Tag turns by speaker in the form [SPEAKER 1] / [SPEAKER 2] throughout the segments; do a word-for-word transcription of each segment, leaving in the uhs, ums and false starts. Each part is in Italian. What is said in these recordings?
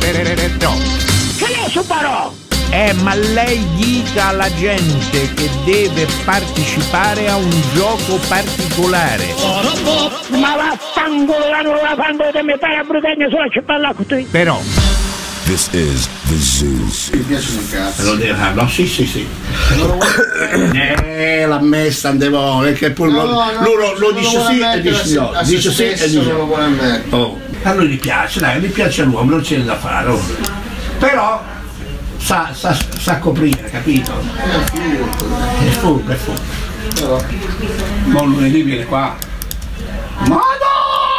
[SPEAKER 1] Che ne so parò?
[SPEAKER 2] Eh, ma lei dica alla gente che deve partecipare a un gioco particolare.
[SPEAKER 1] Ma vaffanculo, non la fanno di me fare a Brutagna solo ci parla con te.
[SPEAKER 2] Però
[SPEAKER 3] This is the zoo.
[SPEAKER 4] Mi piace un cazzo.
[SPEAKER 5] Lo deve fare, no? Sì, sì, sì. Eh, l'ha messa, andiamo, perché poi
[SPEAKER 4] No,
[SPEAKER 5] lo,
[SPEAKER 4] no,
[SPEAKER 5] lo, lo, lo
[SPEAKER 4] non
[SPEAKER 5] dice
[SPEAKER 4] lo
[SPEAKER 5] sì
[SPEAKER 4] vuole
[SPEAKER 5] e dice
[SPEAKER 4] mettere
[SPEAKER 5] no.
[SPEAKER 4] a se
[SPEAKER 5] Dice sì e
[SPEAKER 4] stesso,
[SPEAKER 5] dice
[SPEAKER 4] non lo
[SPEAKER 5] no.
[SPEAKER 4] vuole mettere.
[SPEAKER 5] Oh, a lui gli piace, dai, gli piace all'uomo, non c'è da fare. Oh. Però sa, sa, sa coprire, capito? È furbo, è furbo. Ma lunedì viene qua. Madonna!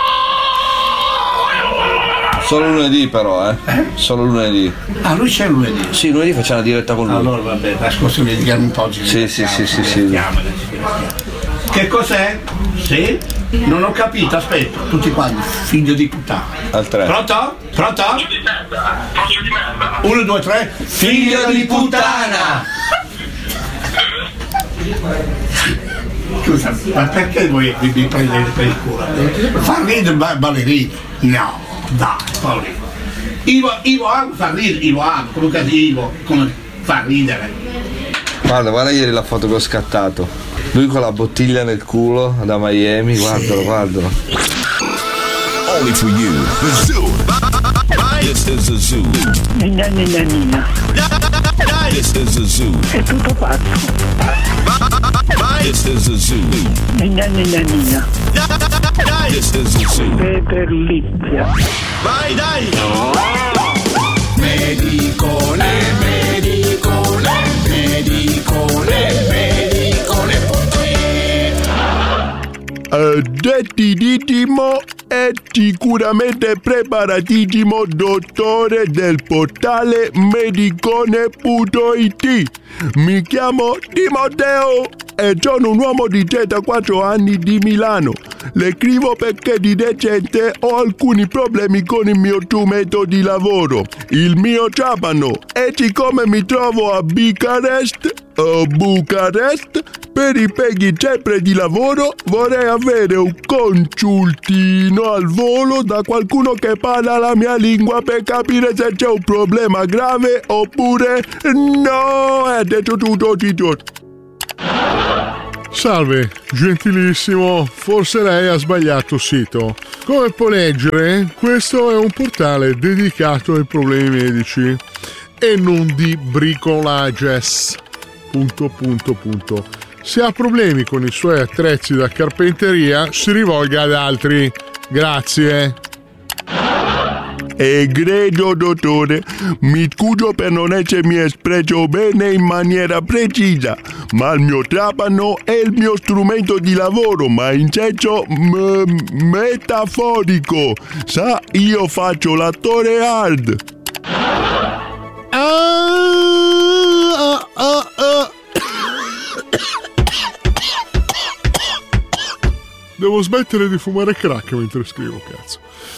[SPEAKER 6] Solo lunedì però, eh? Solo lunedì.
[SPEAKER 5] Ah, lui c'è lunedì?
[SPEAKER 6] Sì, lunedì facciamo la diretta con lui.
[SPEAKER 5] Allora vabbè, la scorsa mi dedichiamo un po' ci
[SPEAKER 6] Sì, sì, sì, sì, sì.
[SPEAKER 5] divertiamo, ci divertiamo. Che cos'è? Sì? Non ho capito, aspetta, tutti quanti, figlio di puttana.
[SPEAKER 6] Al tre.
[SPEAKER 5] Pronto? Pronto? Uno, due, tre.
[SPEAKER 6] Figlio di puttana!
[SPEAKER 5] Scusa, ma perché voi vi, vi prendete per il culo? Fa ridere ba- ballerino? No, dai, Paolino. Ivo, Ivo Amo fa ridere, Ivo Amo, comunque Ivo, come fa ridere.
[SPEAKER 6] Guarda, guarda ieri la foto che ho scattato. Lui con la bottiglia nel culo da Miami, guardalo, guardalo.
[SPEAKER 3] Only for you. The zoo. This is the zoo.
[SPEAKER 1] Nina, nina, nina.
[SPEAKER 3] This is the zoo.
[SPEAKER 1] È tutto pazzo.
[SPEAKER 3] This is the zoo.
[SPEAKER 1] Nina, nina, nina.
[SPEAKER 3] This is the zoo.
[SPEAKER 1] Peterlizia.
[SPEAKER 3] Vai, dai!
[SPEAKER 2] Medicone, medicone, medicone, medicone.it.
[SPEAKER 7] Uh, dettidissimo e sicuramente preparatissimo dottore del portale medicone punto it. Mi chiamo Timoteo e sono un uomo di trentaquattro anni di Milano. Le scrivo perché di recente ho alcuni problemi con il mio strumento di lavoro, il mio trapano, e siccome mi trovo a Bucarest, o Bucarest, per i peghi sempre di lavoro vorrei avere un consultino al volo da qualcuno che parla la mia lingua per capire se c'è un problema grave oppure no. È detto tutto, tutto.
[SPEAKER 8] Salve, gentilissimo, forse lei ha sbagliato sito. Come può leggere, questo è un portale dedicato ai problemi medici e non di bricolages. Punto, punto, punto. Se ha problemi con i suoi attrezzi da carpenteria, si rivolga ad altri. Grazie.
[SPEAKER 7] Egregio dottore, mi scuso per non essermi espresso bene in maniera precisa, ma il mio trapano è il mio strumento di lavoro, ma in senso m- metaforico. Sa, io faccio l'attore hard.
[SPEAKER 8] Ah, ah, ah, ah. Devo smettere di fumare crack mentre scrivo, cazzo.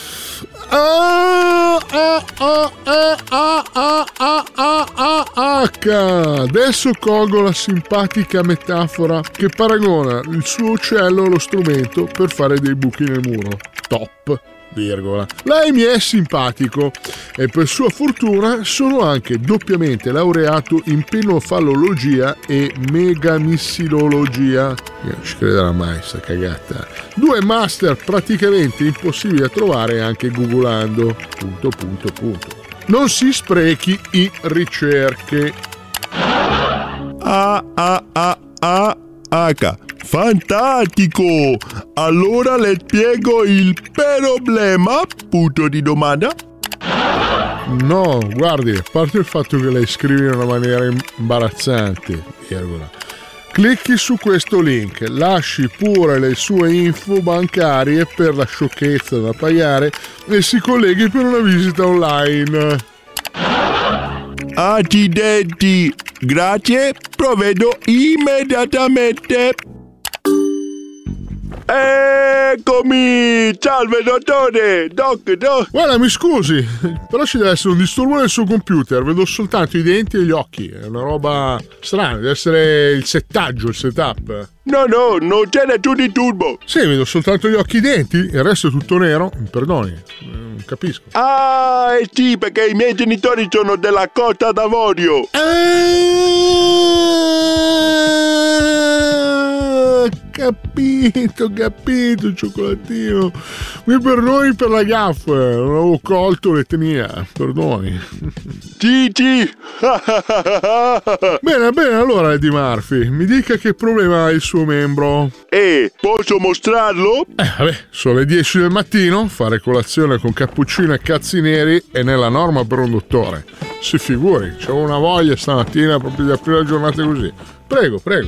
[SPEAKER 8] Ah, ah, ah, ah, ah, ah, ah, ah, ah, H. Adesso colgo la simpatica metafora che paragona il suo uccello allo strumento per fare dei buchi nel muro. Top. Virgola. Lei mi è simpatico e per sua fortuna sono anche doppiamente laureato in penofallologia e megamissillologia. Io non ci crederà mai sta cagata. Due master praticamente impossibili da trovare anche googolando. Punto punto punto. Non si sprechi in ricerche.
[SPEAKER 7] A A A A H. Fantastico! Allora le spiego il problema? Punto di domanda.
[SPEAKER 8] No, guardi, a parte il fatto che lei scrive in una maniera imbarazzante, virgola. Clicchi su questo link, lasci pure le sue info bancarie per la sciocchezza da pagare e si colleghi per una visita online.
[SPEAKER 7] Accidenti! Grazie, provvedo immediatamente. Eccomi! Salve dottore! Doc, doc!
[SPEAKER 8] Guarda, mi scusi, però ci deve essere un disturbo nel suo computer. Vedo soltanto i denti e gli occhi. È una roba strana, deve essere il settaggio, il setup.
[SPEAKER 7] No, no, non c'è nessun disturbo.
[SPEAKER 8] Sì, vedo soltanto gli occhi e i denti, il resto è tutto nero. Mi perdoni, non capisco.
[SPEAKER 7] Ah, eh sì, perché i miei genitori sono della Costa d'Avorio.
[SPEAKER 8] Ah, capito, capito, cioccolatino. Mi perdoni per la gaffa, non avevo colto l'etnia, perdoni.
[SPEAKER 7] Sì, sì.
[SPEAKER 8] Bene, bene, allora Eddie Murphy, mi dica che problema ha il suo membro.
[SPEAKER 7] Eh, posso mostrarlo?
[SPEAKER 8] Eh, vabbè, sono le dieci del mattino, fare colazione con cappuccino e cazzi neri è nella norma per un dottore. Si figuri, c'avevo una voglia stamattina proprio di aprire la giornata così. Prego, prego.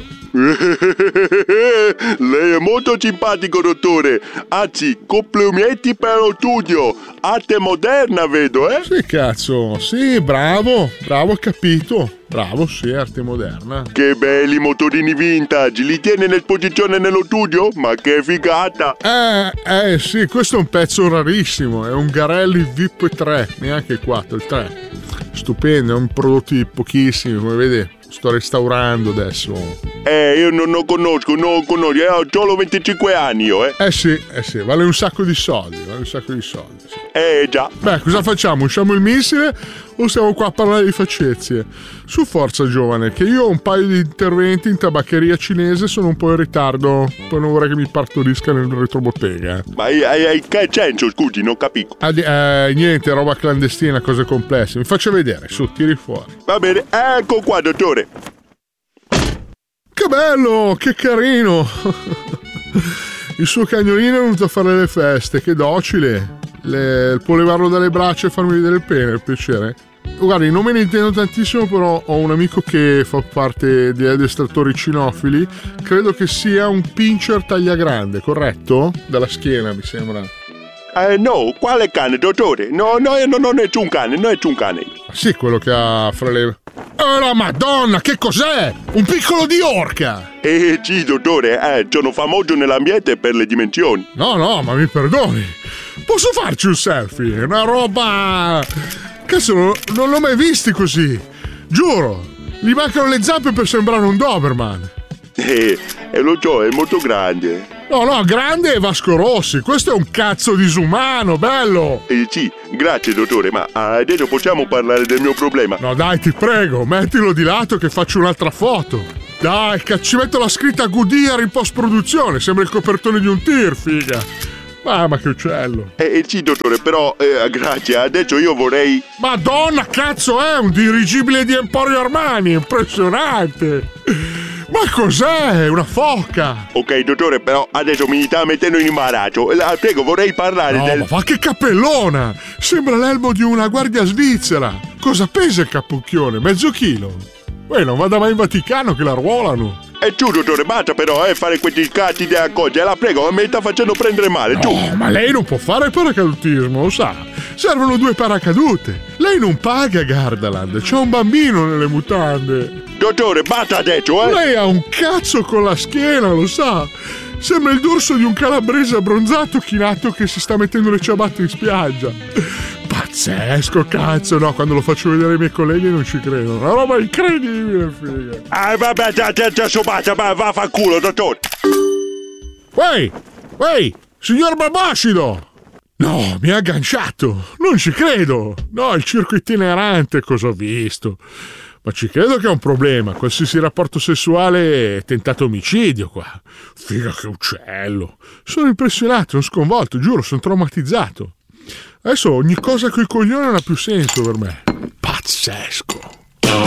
[SPEAKER 7] Lei è molto simpatico, dottore. Anzi, complimenti per lo studio. Arte moderna, vedo, eh?
[SPEAKER 8] Sì, cazzo. Sì, bravo. Bravo, capito. Bravo, sì, arte moderna.
[SPEAKER 7] Che belli motorini vintage. Li tiene in esposizione nello studio? Ma che figata.
[SPEAKER 8] Eh, eh, sì, questo è un pezzo rarissimo. È un Garelli V I P tre. Neanche il quattro, il tre. Stupendo, è un prodotto pochissimi, come vede. Sto restaurando adesso.
[SPEAKER 7] Eh, io non lo conosco, non lo conosco, eh, ho solo venticinque anni io, eh.
[SPEAKER 8] Eh sì, eh sì, vale un sacco di soldi, vale un sacco di soldi. Sì.
[SPEAKER 7] Eh già.
[SPEAKER 8] Beh, cosa facciamo? Usciamo il missile o stiamo qua a parlare di faccezie? Su forza, giovane, che io ho un paio di interventi in tabaccheria cinese, sono un po' in ritardo, poi non vorrei che mi partorisca nel retrobottega.
[SPEAKER 7] Ma hai, hai, che senso, scusi, non capisco.
[SPEAKER 8] Ah, eh, niente, roba clandestina, cose complesse. Mi faccia vedere, su, tiri fuori.
[SPEAKER 7] Va bene, ecco qua, dottore.
[SPEAKER 8] Che bello, che carino. Il suo cagnolino è venuto a fare le feste, che docile. Le... Può levarlo dalle braccia e farmi vedere il pene, per piacere? Guardi, non me ne intendo tantissimo, però ho un amico che fa parte degli addestratori cinofili. Credo che sia un pincher tagliagrande, corretto? Dalla schiena, mi sembra.
[SPEAKER 7] Eh no, quale cane, dottore? No, no, no, non è un cane, non è un cane.
[SPEAKER 8] Ah, sì, quello che ha fra le... Oh la madonna, che cos'è? Un piccolo di orca!
[SPEAKER 7] Eh sì, dottore, eh, sono famoso nell'ambiente per le dimensioni.
[SPEAKER 8] No, no, ma mi perdoni. Posso farci un selfie? È una roba... Cazzo, non, non l'ho mai visti così. Giuro, gli mancano le zampe per sembrare un Doberman.
[SPEAKER 7] Eh, eh lo so, è molto grande.
[SPEAKER 8] No, no, grande è Vasco Rossi, questo è un cazzo disumano, bello!
[SPEAKER 7] Eh sì, grazie dottore, ma adesso possiamo parlare del mio problema?
[SPEAKER 8] No dai, ti prego, mettilo di lato che faccio un'altra foto. Dai, che ci metto la scritta Goodyear in post-produzione, sembra il copertone di un tir, figa. Mamma che uccello.
[SPEAKER 7] Eh sì dottore, però, eh, grazie, adesso io vorrei...
[SPEAKER 8] Madonna, cazzo è, un dirigibile di Emporio Armani, impressionante! Ma cos'è? Una foca!
[SPEAKER 7] Ok, dottore, però adesso mi sta mettendo in imbarazzo. La prego, vorrei parlare
[SPEAKER 8] no,
[SPEAKER 7] del...
[SPEAKER 8] ma fa che cappellona! Sembra l'elmo di una guardia svizzera! Cosa pesa il cappucchione? Mezzo chilo? Poi non vada mai in Vaticano che la ruolano!
[SPEAKER 7] E giù, dottore, basta però, eh, fare questi scatti di accordi. La prego, mi sta facendo prendere male, giù!
[SPEAKER 8] No, ma lei non può fare paracadutismo, lo sa! Servono due paracadute! Lei non paga Gardaland, c'è un bambino nelle mutande!
[SPEAKER 7] Dottore, basta adesso, eh!
[SPEAKER 8] Lei ha un cazzo con la schiena, lo sa! Sembra il dorso di un calabrese abbronzato chinato che si sta mettendo le ciabatte in spiaggia. Pazzesco, cazzo, no, quando lo faccio vedere ai miei colleghi non ci credono. Una roba incredibile, figa.
[SPEAKER 7] Ah, vabbè, già, già, già, basta, va, va, fa culo, dottore.
[SPEAKER 8] Ehi, ehi, signor Babascido! No, mi ha agganciato, non ci credo. No, il circo itinerante, cosa ho visto? Ma ci credo che è un problema. Qualsiasi rapporto sessuale è tentato omicidio qua. Figa che uccello. Sono impressionato, sono sconvolto, giuro, sono traumatizzato. Adesso ogni cosa coi coglioni non ha più senso per me. Pazzesco.